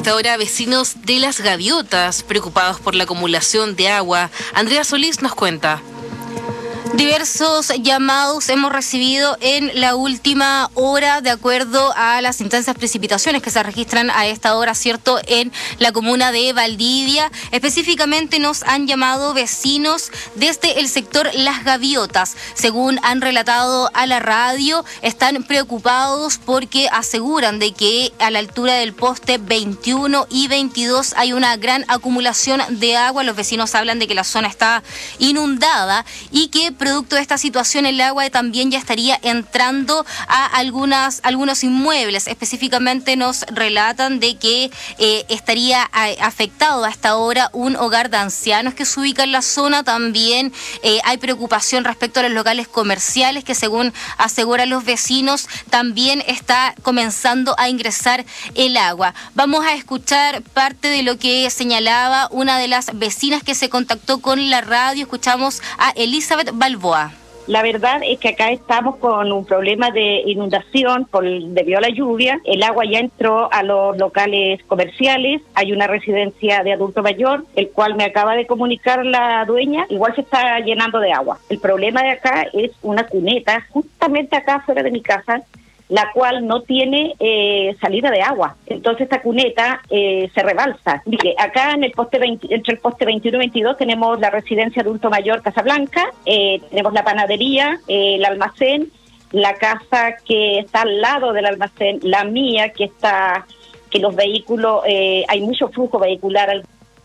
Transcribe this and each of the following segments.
esta hora, vecinos de Las Gaviotas, preocupados por la acumulación de agua. Andrea Solís nos cuenta. Diversos llamados hemos recibido en la última hora de acuerdo a las intensas precipitaciones que se registran a esta hora, ¿cierto?, en la comuna de Valdivia. Específicamente nos han llamado vecinos desde el sector Las Gaviotas. Según han relatado a la radio, están preocupados porque aseguran de que a la altura del poste 21 y 22 hay una gran acumulación de agua. Los vecinos hablan de que la zona está inundada y que producto de esta situación el agua también ya estaría entrando a algunos inmuebles. Específicamente nos relatan de que estaría afectado hasta ahora un hogar de ancianos que se ubica en la zona. También hay preocupación respecto a los locales comerciales que, según aseguran los vecinos, también está comenzando a ingresar el agua. Vamos a escuchar parte de lo que señalaba una de las vecinas que se contactó con la radio. Escuchamos a Elizabeth Balboa. La verdad es que acá estamos con un problema de inundación debido a la lluvia. El agua ya entró a los locales comerciales. Hay una residencia de adulto mayor, el cual me acaba de comunicar la dueña. Igual se está llenando de agua. El problema de acá es una cuneta, justamente acá fuera de mi casa, la cual no tiene salida de agua. Entonces esta cuneta se rebalsa. Mire, acá en el poste entre el poste 21 y 22 tenemos la residencia adulto mayor Casablanca, tenemos la panadería, el almacén, la casa que está al lado del almacén, la mía que los vehículos, hay mucho flujo vehicular.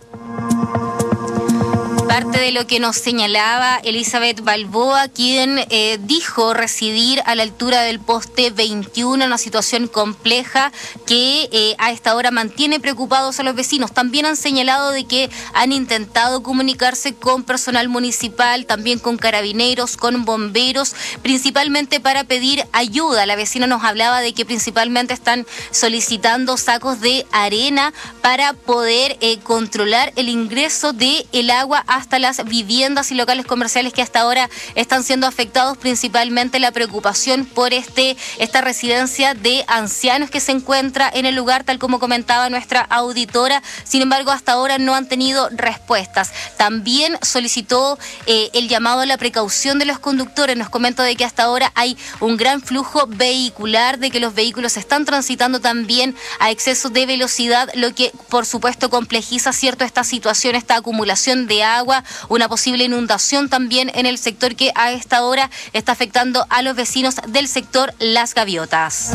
Parte de lo que nos señalaba Elizabeth Balboa, quien dijo residir a la altura del poste 21, una situación compleja que a esta hora mantiene preocupados a los vecinos. También han señalado de que han intentado comunicarse con personal municipal, también con carabineros, con bomberos, principalmente para pedir ayuda. La vecina nos hablaba de que principalmente están solicitando sacos de arena para poder controlar el ingreso del agua hasta las viviendas y locales comerciales que hasta ahora están siendo afectados, principalmente la preocupación por esta residencia de ancianos que se encuentra en el lugar, tal como comentaba nuestra auditora. Sin embargo, hasta ahora no han tenido respuestas. También solicitó el llamado a la precaución de los conductores. Nos comentó de que hasta ahora hay un gran flujo vehicular, de que los vehículos están transitando también a exceso de velocidad, lo que por supuesto complejiza, ¿cierto?, esta situación, esta acumulación de agua, una posible inundación también en el sector que a esta hora está afectando a los vecinos del sector Las Gaviotas.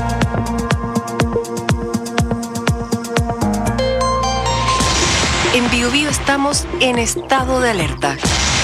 En Biobío estamos en estado de alerta.